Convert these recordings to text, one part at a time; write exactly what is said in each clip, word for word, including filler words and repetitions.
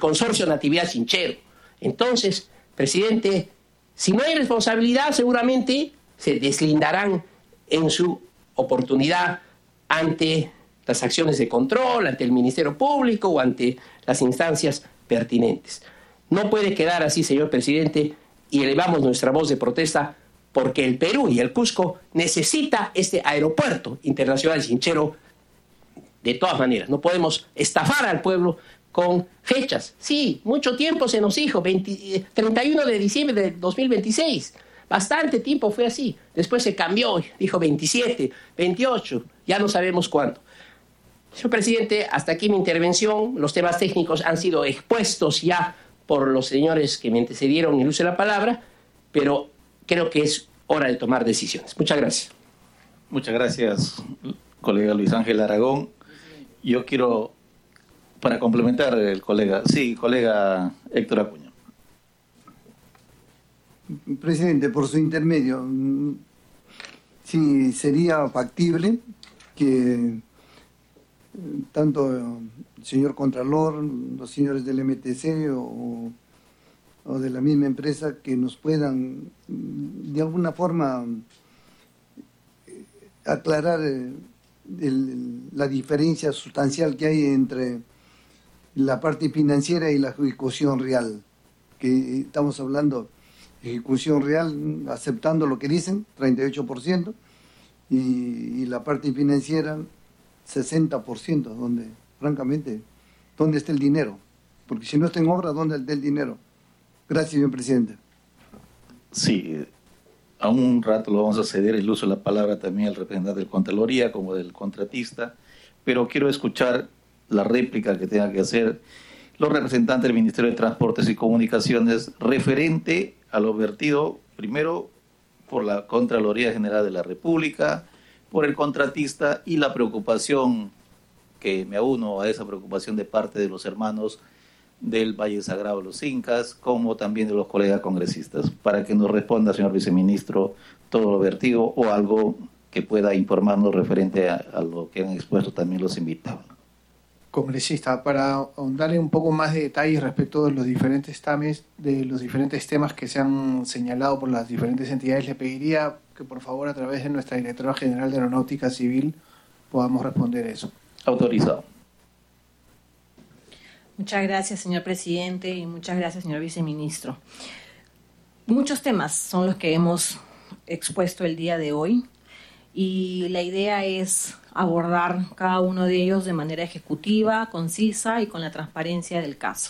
consorcio Natividad Chinchero. Entonces, presidente, si no hay responsabilidad, seguramente se deslindarán en su oportunidad ante las acciones de control, ante el Ministerio Público o ante las instancias pertinentes. No puede quedar así, señor presidente, y elevamos nuestra voz de protesta porque el Perú y el Cusco necesita este aeropuerto internacional Chinchero de todas maneras. No podemos estafar al pueblo con fechas. Sí, mucho tiempo se nos dijo, veinte, treinta y uno de diciembre de dos mil veintiséis. Bastante tiempo fue así. Después se cambió, dijo veintisiete, veintiocho, ya no sabemos cuándo. Señor presidente, hasta aquí mi intervención. Los temas técnicos han sido expuestos ya por los señores que me antecedieron en el uso de la palabra, pero creo que es hora de tomar decisiones. Muchas gracias. Muchas gracias, colega Luis Ángel Aragón. Yo quiero, para complementar el colega, sí, colega Héctor Acuña. Presidente, por su intermedio, sí sería factible que tanto el señor Contralor, los señores del M T C o, o de la misma empresa que nos puedan de alguna forma aclarar el, la diferencia sustancial que hay entre la parte financiera y la ejecución real, que estamos hablando ejecución real, aceptando lo que dicen, treinta y ocho por ciento, y, y la parte financiera, sesenta por ciento, donde, francamente, ¿dónde está el dinero? Porque si no está en obra, ¿dónde está el dinero? Gracias, señor presidente. Sí, a un rato lo vamos a ceder el uso de la palabra también al representante del Contraloría como del contratista, pero quiero escuchar la réplica que tenga que hacer los representantes del Ministerio de Transportes y Comunicaciones referente a lo vertido, primero, por la Contraloría General de la República, por el contratista y la preocupación, que me auno a esa preocupación de parte de los hermanos del Valle Sagrado de los Incas, como también de los colegas congresistas, para que nos responda, señor viceministro, todo lo vertido o algo que pueda informarnos referente a, a lo que han expuesto también los invitados. Congresista, para ahondarle un poco más de detalles respecto de los diferentes temas, de los diferentes temas que se han señalado por las diferentes entidades, le pediría que por favor a través de nuestra Directora General de Aeronáutica Civil podamos responder eso. Autorizado. Muchas gracias, señor presidente, y muchas gracias, señor viceministro. Muchos temas son los que hemos expuesto el día de hoy y la idea es abordar cada uno de ellos de manera ejecutiva, concisa y con la transparencia del caso.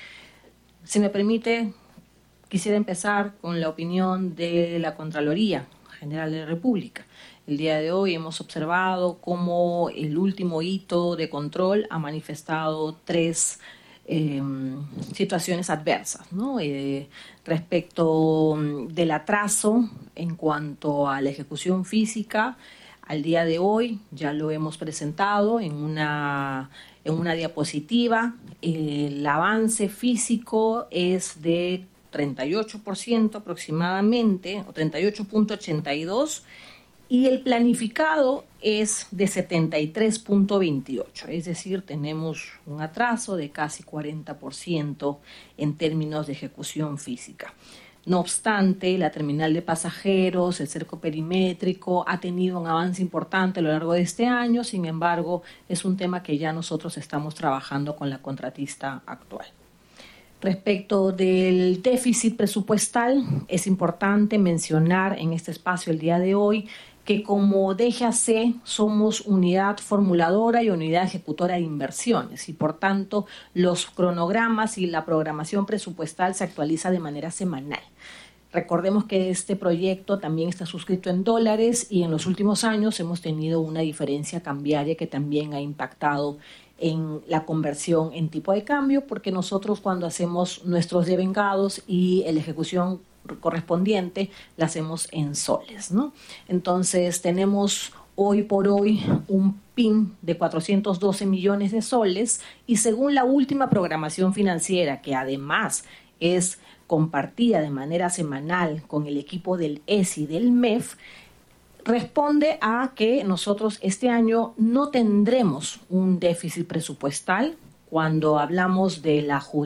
Si me permite, quisiera empezar con la opinión de la Contraloría General de la República. El día de hoy hemos observado cómo el último hito de control ha manifestado tres eh, situaciones adversas, ¿no? Eh, respecto del atraso en cuanto a la ejecución física. Al día de hoy ya lo hemos presentado en una, en una diapositiva. El avance físico es de treinta y ocho por ciento aproximadamente, o treinta y ocho punto ochenta y dos por ciento, y el planificado es de setenta y tres punto veintiocho, es decir, tenemos un atraso de casi cuarenta por ciento en términos de ejecución física. No obstante, la terminal de pasajeros, el cerco perimétrico, ha tenido un avance importante a lo largo de este año. Sin embargo, es un tema que ya nosotros estamos trabajando con la contratista actual. Respecto del déficit presupuestal, es importante mencionar en este espacio el día de hoy que como D G A C somos unidad formuladora y unidad ejecutora de inversiones y por tanto los cronogramas y la programación presupuestal se actualiza de manera semanal. Recordemos que este proyecto también está suscrito en dólares y en los últimos años hemos tenido una diferencia cambiaria que también ha impactado en la conversión en tipo de cambio, porque nosotros cuando hacemos nuestros devengados y la ejecución correspondiente la hacemos en soles, ¿no? Entonces tenemos hoy por hoy un P I M de cuatrocientos doce millones de soles y según la última programación financiera, que además es compartida de manera semanal con el equipo del E S I y del M E F, responde a que nosotros este año no tendremos un déficit presupuestal cuando hablamos de la